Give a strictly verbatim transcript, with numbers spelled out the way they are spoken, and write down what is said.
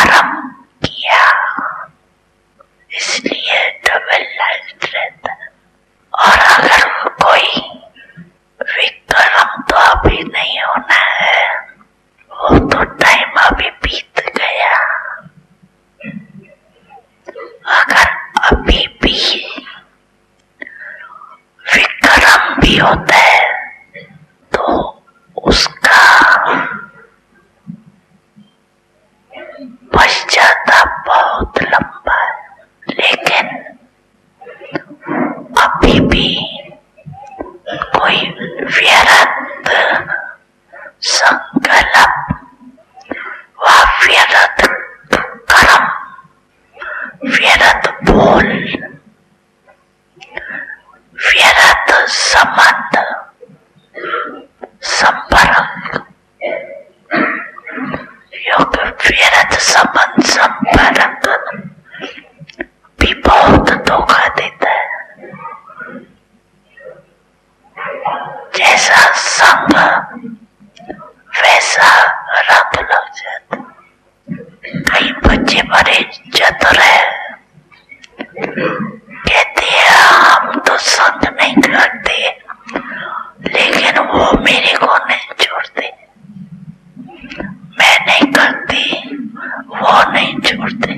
कर्म किया, इसलिए डबल लाइफ रहता है। और अगर कोई विक्रम तो अभी नहीं होना है, वो तो टाइम अभी बीत गया। अगर अभी भी विक्रम भी होता है तो उसका पश्चाताप बहुत लंबा है, लेकिन अभी भी कोई व्यर्थ संकल्प व व्यर्थ कर्म, व्यर्थ बोल, व्यर्थ संबंध संपर्क, योग व्यर्थ संबंध संपर्क भी बहुत धोखा देता है। जैसा संग वैसा रंग लग जाता। कई बच्चे बड़े चतुर है, कहते हैं हम तो संग नहीं करते, लेकिन वो मेरे को नहीं छोड़ते। मैं नहीं करती, वो नहीं छोड़ते।